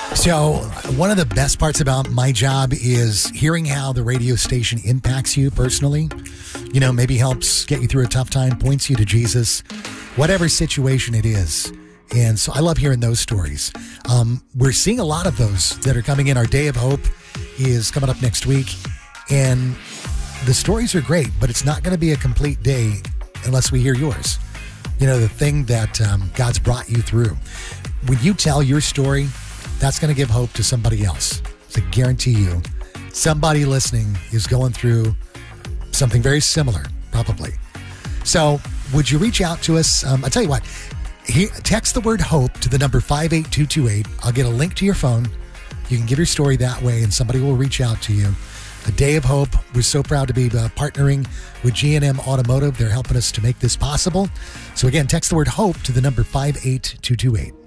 So one of the best parts about my job is hearing how the radio station impacts you personally. You know, maybe helps get you through a tough time, points you to Jesus, whatever situation it is. And so I love hearing those stories. We're seeing a lot of those that are coming in. Our Day of Hope is coming up next week. And the stories are great, but it's not going to be a complete day unless we hear yours. You know, the thing that God's brought you through. When you tell your story, that's going to give hope to somebody else. So I guarantee you, somebody listening is going through something very similar, probably. So would you reach out to us? I'll tell you what, text the word HOPE to the number 58228. I'll get a link to your phone. You can give your story that way, and somebody will reach out to you. A Day of Hope. We're so proud to be partnering with G&M Automotive. They're helping us to make this possible. So again, text the word HOPE to the number 58228.